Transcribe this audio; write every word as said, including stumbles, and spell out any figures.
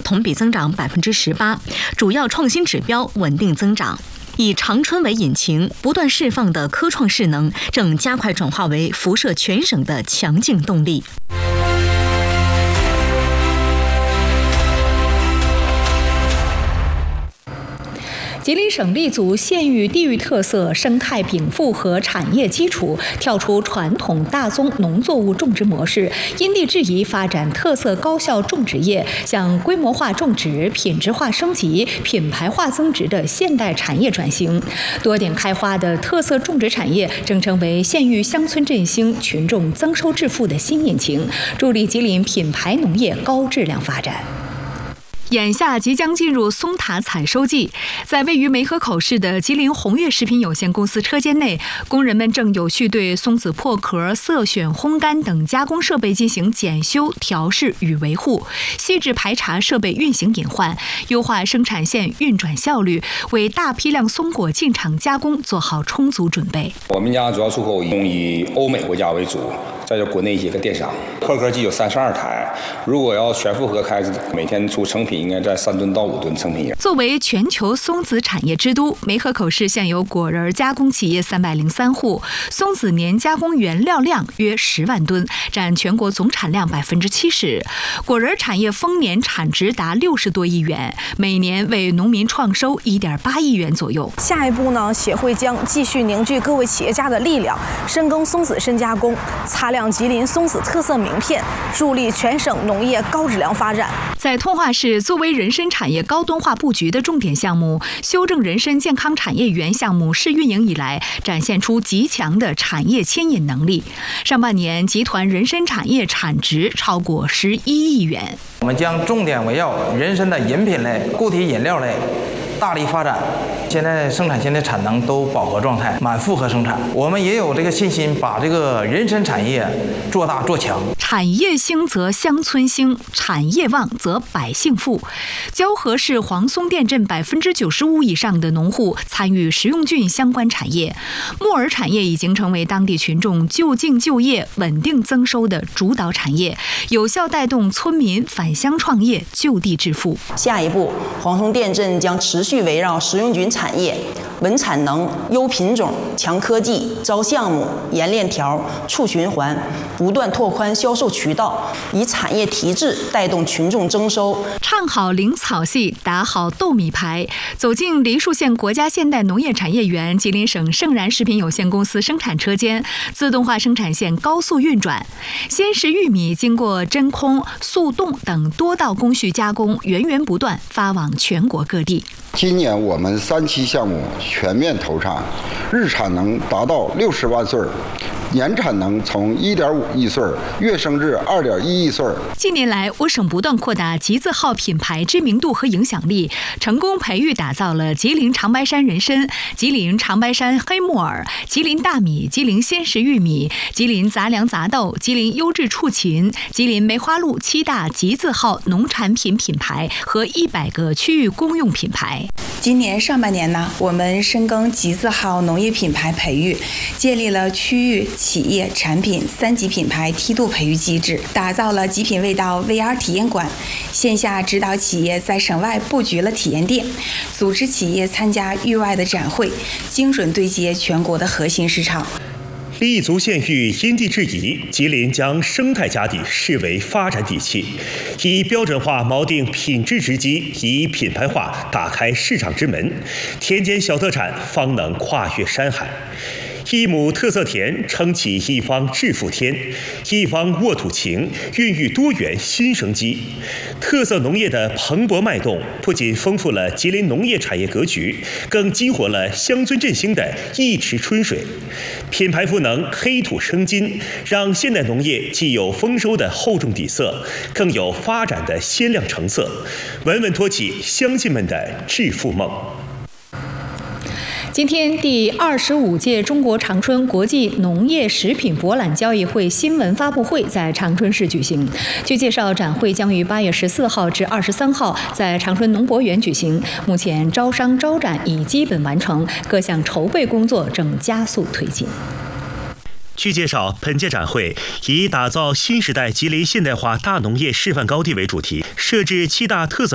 同比增长百分之十八，主要创新指标稳定增长。以长春为引擎，不断释放的科创势能正加快转化为辐射全省的强劲动力。 吉林省立足县域地域特色、生态禀赋和产业基础，跳出传统大宗农作物种植模式，因地制宜发展特色高效种植业，向规模化种植、品质化升级、品牌化增值的现代产业转型。多点开花的特色种植产业正成为县域乡村振兴、群众增收致富的新引擎，助力吉林品牌农业高质量发展。眼下即将进入松塔采收季，在位于梅河口市的吉林红悦食品有限公司车间内，工人们正有序对松子破壳、色选、烘干等加工设备进行检修、调试与维护，细致排查设备运行隐患，优化生产线运转效率，为大批量松果进场加工做好充足准备。 我们家主要出口以欧美国家为主，再就国内一些个电商。破壳机有三十二台，如果要全负荷开，每天出成品应该在三吨到五吨成品。 作为全球松子产业之都，梅河口市现有果仁加工企业三百零三户，松子年加工原料量约十万吨，占全国总产量百分之七十。果仁产业丰年产值达六十多亿元，每年为农民创收一点八亿元左右。 下一步呢，协会将继续凝聚各位企业家的力量，深耕松子深加工，擦亮吉林松子特色名片，助力全省农业高质量发展。 在通化市，作为人参产业高端化布局的重点项目，修正人参健康产业园项目试运营以来，展现出极强的产业牵引能力。上半年，集团人参产业产值超过十一亿元。 我们将重点围绕人参的饮品类、固体饮料类大力发展。现在生产线的产能都饱和状态，满负荷生产。我们也有这个信心，把这个人参产业做大做强。 产业兴则乡村兴，产业旺则百姓富。蛟河市黄松店镇百分之九十五以上的农户参与食用菌相关产业，木耳产业已经成为当地群众就近就业、稳定增收的主导产业，有效带动村民返乡创业、就地致富。 下一步，黄松店镇将持续围绕食用菌产业、稳产能、优品种、强科技、招项目、严链条、促循环，不断拓宽销售渠道，以产业提质带动群众增收。 唱好灵草戏，打好豆米牌。走进梨树县国家现代农业产业园，吉林省盛然食品有限公司生产车间，自动化生产线高速运转，鲜食玉米经过真空、速冻等多道工序加工，源源不断发往全国各地。 今年我们三期项目全面投产，日产能达到六十万穗，年产能从一点五亿穗跃升至二点一亿穗。 近年来，我省不断扩大吉字号品牌知名度和影响力，成功培育打造了吉林长白山人参、吉林长白山黑木耳、吉林大米、吉林鲜食玉米、吉林杂粮杂豆、吉林优质畜禽、吉林梅花鹿七大吉字号农产品品牌和一百个区域公用品牌。 今年上半年呢，我们深耕吉字号农业品牌培育，建立了区域、企业、产品三级品牌梯度培育机制，打造了极品味道 V R 体验馆，线下指导企业在省外布局了体验店，组织企业参加域外的展会，精准对接全国的核心市场。 立足县域，因地制宜，吉林将生态家底视为发展底气，以标准化锚定品质直击，以品牌化打开市场之门，田间小特产方能跨越山海。一亩特色田撑起一方致富天，一方沃土情，孕育多元新生机。特色农业的蓬勃脉动，不仅丰富了吉林农业产业格局，更激活了乡村振兴的一池春水。品牌赋能黑土生金，让现代农业既有丰收的厚重底色，更有发展的鲜亮成色，稳稳托起乡亲们的致富梦。 今天，第二十五届中国长春国际农业食品博览交易会新闻发布会在长春市举行。据介绍，展会将于八月十四号至二十三号在长春农博园举行。目前招商招展已基本完成，各项筹备工作正加速推进。 据介绍，本届展会以打造新时代吉林现代化大农业示范高地为主题，设置七大特色